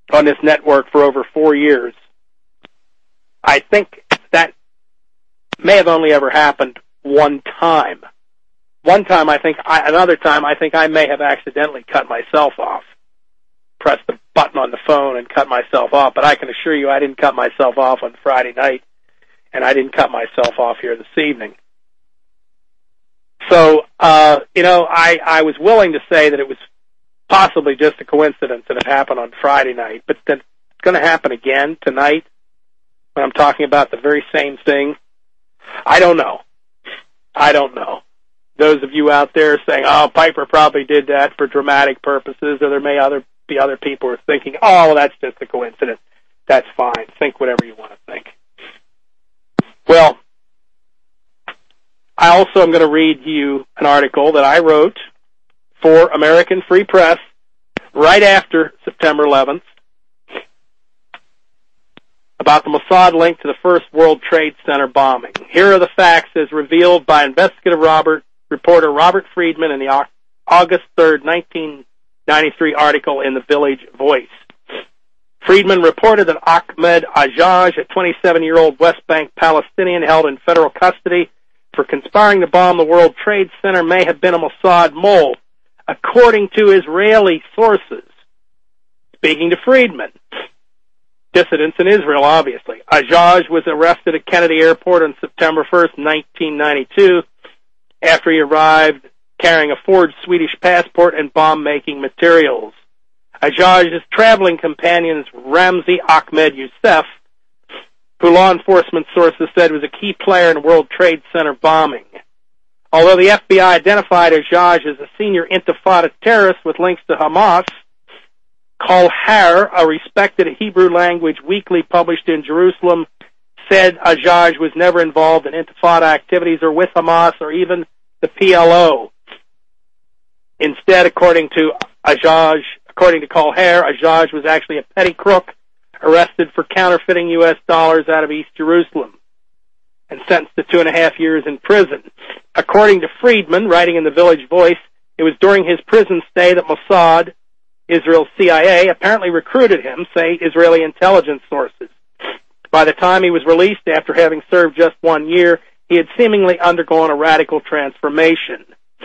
on this network for over 4 years. I think that may have only ever happened one time. Another time, I think I may have accidentally cut myself off. Pressed the button on the phone and cut myself off, but I can assure you I didn't cut myself off on Friday night, and I didn't cut myself off here this evening. So, I was willing to say that it was possibly just a coincidence that it happened on Friday night, but that it's going to happen again tonight when I'm talking about the very same thing. I don't know. Those of you out there saying, oh, Piper probably did that for dramatic purposes, or there may be other people who are thinking, oh, that's just a coincidence. That's fine. Think whatever you want to think. Well, I also am going to read you an article that I wrote for American Free Press right after September 11th about the Mossad link to the first World Trade Center bombing. Here are the facts as revealed by investigative reporter Robert Friedman in the August 3rd, 1993 article in the Village Voice. Friedman reported that Ahmed Ajaj, a 27-year-old West Bank Palestinian held in federal custody for conspiring to bomb the World Trade Center, may have been a Mossad mole, according to Israeli sources. Speaking to Friedman, dissidents in Israel, obviously. Ajaj was arrested at Kennedy Airport on September 1st, 1992, after he arrived carrying a forged Swedish passport and bomb-making materials. Ajaj's traveling companion is Ramzi Ahmed Youssef, who law enforcement sources said was a key player in World Trade Center bombing. Although the FBI identified Ajaj as a senior Intifada terrorist with links to Hamas, Kol Har, a respected Hebrew-language weekly published in Jerusalem, said Ajaj was never involved in Intifada activities or with Hamas or even the PLO. Instead, according to Kol Har, Ajaj was actually a petty crook arrested for counterfeiting U.S. dollars out of East Jerusalem and sentenced to 2.5 years in prison. According to Friedman, writing in the Village Voice, it was during his prison stay that Mossad, Israel's CIA, apparently recruited him, say Israeli intelligence sources. By the time he was released after having served just 1 year, he had seemingly undergone a radical transformation.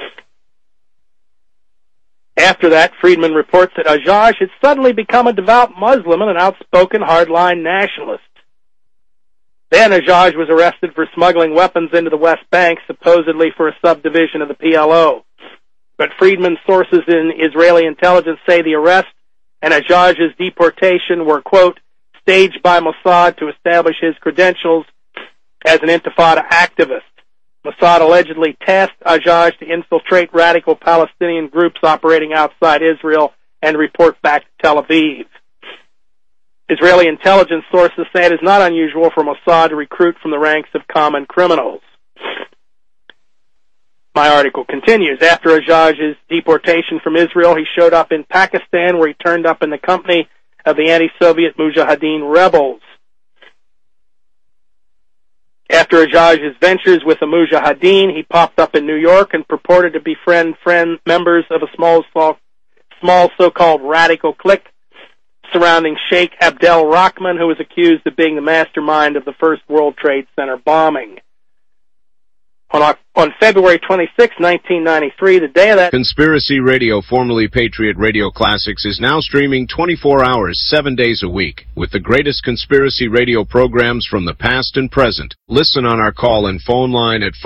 After that, Friedman reports that Ajaj had suddenly become a devout Muslim and an outspoken hardline nationalist. Then Ajaj was arrested for smuggling weapons into the West Bank, supposedly for a subdivision of the PLO. But Friedman's sources in Israeli intelligence say the arrest and Ajaj's deportation were, quote, staged by Mossad to establish his credentials as an Intifada activist. Mossad allegedly tasked Ajaj to infiltrate radical Palestinian groups operating outside Israel and report back to Tel Aviv. Israeli intelligence sources say it is not unusual for Mossad to recruit from the ranks of common criminals. My article continues. After Ajaj's deportation from Israel, he showed up in Pakistan, where he turned up in the company of the anti-Soviet Mujahideen rebels. After Ajaj's ventures with the Mujahideen, he popped up in New York and purported to befriend members of a small so-called radical clique surrounding Sheikh Abdel Rahman, who was accused of being the mastermind of the first World Trade Center bombing. On February 26, 1993, the day of that... Conspiracy Radio, formerly Patriot Radio Classics, is now streaming 24 hours, 7 days a week, with the greatest conspiracy radio programs from the past and present. Listen on our call-in phone line at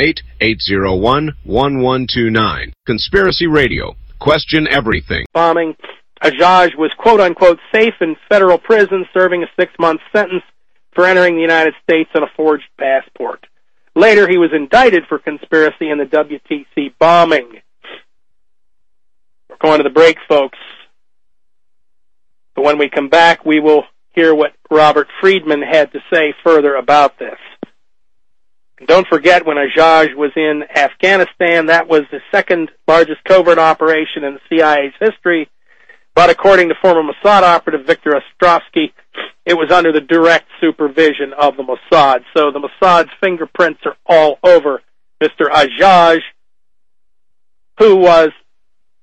518-801-1129. Conspiracy Radio. Question everything. Bombing. Ajaj was quote-unquote safe in federal prison, serving a 6-month sentence for entering the United States on a forged passport. Later, he was indicted for conspiracy in the WTC bombing. We're going to the break, folks. But when we come back, we will hear what Robert Friedman had to say further about this. And don't forget, when Ajaj was in Afghanistan, that was the second largest covert operation in the CIA's history. But according to former Mossad operative Victor Ostrovsky, it was under the direct supervision of the Mossad. So the Mossad's fingerprints are all over Mr. Ajaj, who was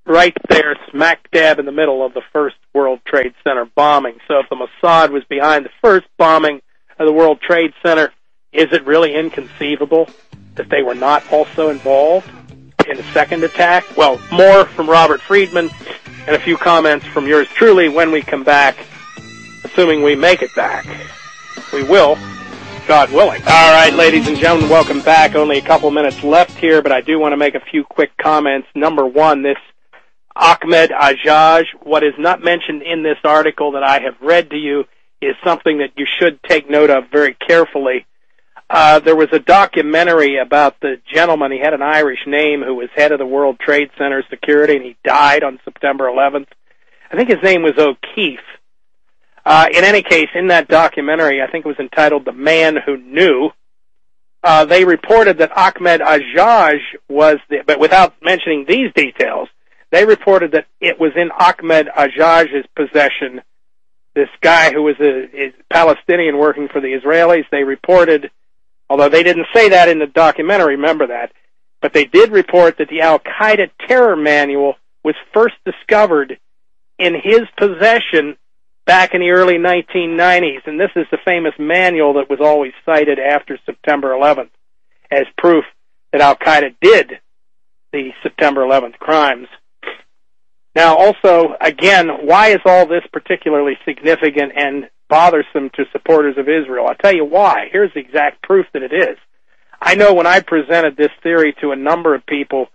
right there, smack dab in the middle of the first World Trade Center bombing. So if the Mossad was behind the first bombing of the World Trade Center, is it really inconceivable that they were not also involved in the second attack? Well, more from Robert Friedman and a few comments from yours truly when we come back, assuming we make it back. We will, God willing. All right, ladies and gentlemen, welcome back. Only a couple minutes left here, but I do want to make a few quick comments. Number one, this Ahmed Ajaj, what is not mentioned in this article that I have read to you is something that you should take note of very carefully. There was a documentary about the gentleman, he had an Irish name, who was head of the World Trade Center security, and he died on September 11th. I think his name was O'Keefe. In any case, in that documentary, I think it was entitled The Man Who Knew, they reported that Ahmed Ajaj was, but without mentioning these details, they reported that it was in Ahmed Ajaj's possession, this guy who was a Palestinian working for the Israelis. They reported, although they didn't say that in the documentary, remember that, but they did report that the Al-Qaeda terror manual was first discovered in his possession back in the early 1990s, and this is the famous manual that was always cited after September 11th as proof that Al-Qaeda did the September 11th crimes. Now, also, again, why is all this particularly significant and bothersome to supporters of Israel? I'll tell you why. Here's the exact proof that it is. I know when I presented this theory to a number of people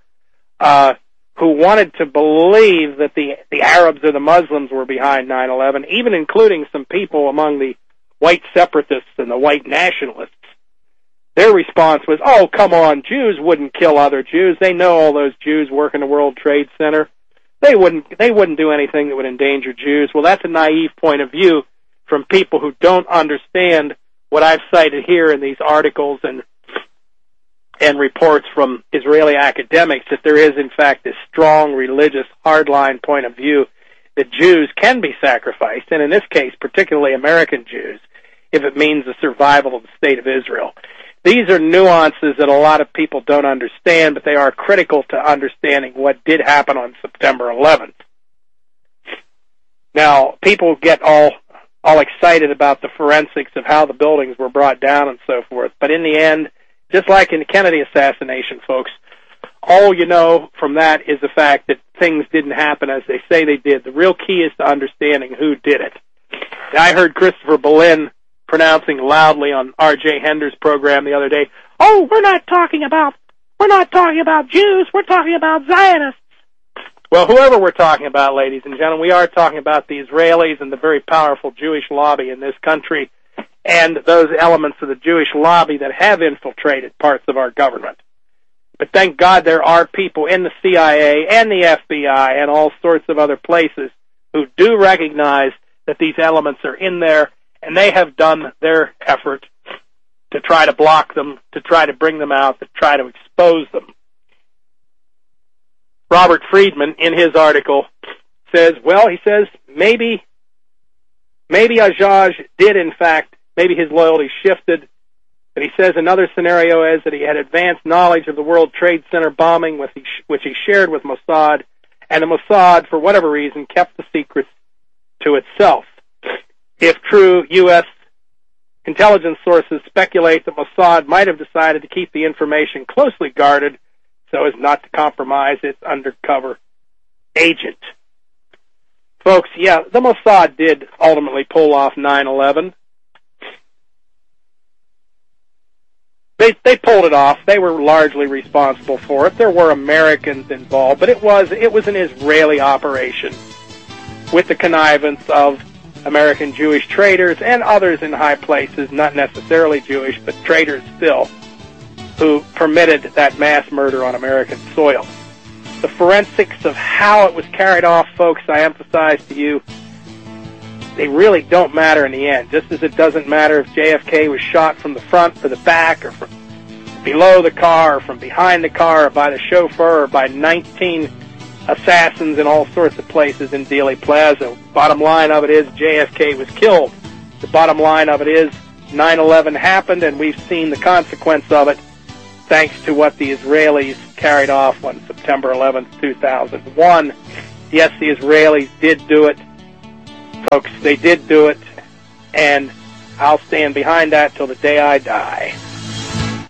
who wanted to believe that the Arabs or the Muslims were behind 9/11, even including some people among the white separatists and the white nationalists, their response was, oh, come on, Jews wouldn't kill other Jews. They know all those Jews work in the World Trade Center. They wouldn't do anything that would endanger Jews. Well, that's a naive point of view from people who don't understand what I've cited here in these articles and reports from Israeli academics, that there is, in fact, this strong religious hardline point of view that Jews can be sacrificed, and in this case, particularly American Jews, if it means the survival of the State of Israel. These are nuances that a lot of people don't understand, but they are critical to understanding what did happen on September 11th. Now, people get all excited about the forensics of how the buildings were brought down and so forth, but in the end, just like in the Kennedy assassination, folks, all you know from that is the fact that things didn't happen as they say they did. The real key is to understanding who did it. Now, I heard Christopher Berlin pronouncing loudly on R.J. Hender's program the other day, oh, we're not talking about Jews, we're talking about Zionists. Well, whoever we're talking about, ladies and gentlemen, we are talking about the Israelis and the very powerful Jewish lobby in this country, and those elements of the Jewish lobby that have infiltrated parts of our government. But thank God there are people in the CIA and the FBI and all sorts of other places who do recognize that these elements are in there, and they have done their effort to try to block them, to try to bring them out, to try to expose them. Robert Friedman, in his article, says, well, he says, maybe Ajaj did, in fact, maybe his loyalty shifted, but he says another scenario is that he had advanced knowledge of the World Trade Center bombing, which he shared with Mossad, and the Mossad, for whatever reason, kept the secrets to itself. If true, U.S. intelligence sources speculate that Mossad might have decided to keep the information closely guarded so as not to compromise its undercover agent. Folks, yeah, the Mossad did ultimately pull off 9/11. They pulled it off. They were largely responsible for it. There were Americans involved, but it was an Israeli operation with the connivance of American Jewish traders and others in high places, not necessarily Jewish, but traders still, who permitted that mass murder on American soil. The forensics of how it was carried off, folks, I emphasize to you, they really don't matter in the end, just as it doesn't matter if JFK was shot from the front or the back or from below the car or from behind the car or by the chauffeur or by 19 assassins in all sorts of places in Dealey Plaza. Bottom line of it is JFK was killed. The bottom line of it is 9/11 happened, and we've seen the consequence of it thanks to what the Israelis carried off on September 11th, 2001. Yes, the Israelis did do it. Folks, they did do it, and I'll stand behind that till the day I die.